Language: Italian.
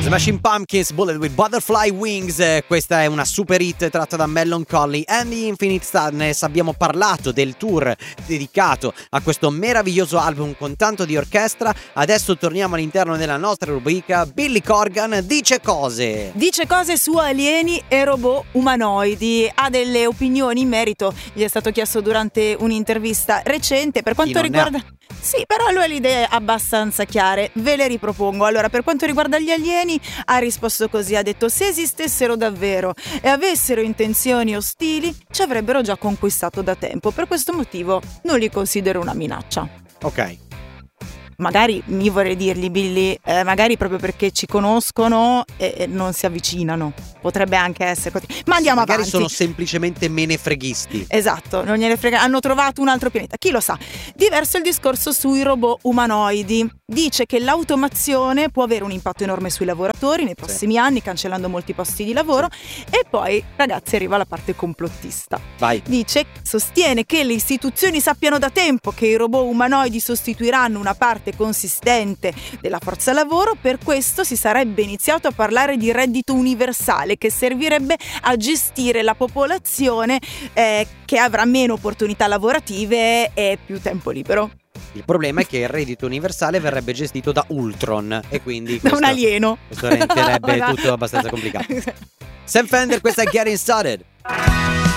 Smashing Pumpkins, Bullet with Butterfly Wings. Questa è una super hit tratta da Melancholy and the Infinite Sadness. Abbiamo parlato del tour dedicato a questo meraviglioso album con tanto di orchestra. Adesso torniamo all'interno della nostra rubrica. Billy Corgan dice cose. Dice cose su alieni e robot umanoidi. Ha delle opinioni in merito. Gli è stato chiesto durante un'intervista recente. Per quanto riguarda... Sì, però lui ha le idee abbastanza chiare. Ve le ripropongo. Allora, per quanto riguarda gli alieni, ha risposto così, ha detto: se esistessero davvero e avessero intenzioni ostili, ci avrebbero già conquistato da tempo. Per questo motivo non li considero una minaccia. Ok. Magari mi vorrei dirgli, Billy, magari proprio perché ci conoscono e non si avvicinano. Potrebbe anche essere così. Ma andiamo magari avanti. Sono semplicemente menefreghisti. Esatto, non gliene frega. Hanno trovato un altro pianeta, chi lo sa. Diverso il discorso sui robot umanoidi. Dice che l'automazione può avere un impatto enorme sui lavoratori nei prossimi anni, cancellando molti posti di lavoro. E poi, ragazzi, arriva la parte complottista. Vai. Sostiene che le istituzioni sappiano da tempo che i robot umanoidi sostituiranno una parte consistente della forza lavoro. Per questo si sarebbe iniziato a parlare di reddito universale, che servirebbe a gestire la popolazione che avrà meno opportunità lavorative e più tempo libero. Il problema è che il reddito universale verrebbe gestito da Ultron e quindi da un alieno. Questo renderebbe tutto abbastanza complicato. Sam Fender, questa è Getting Started.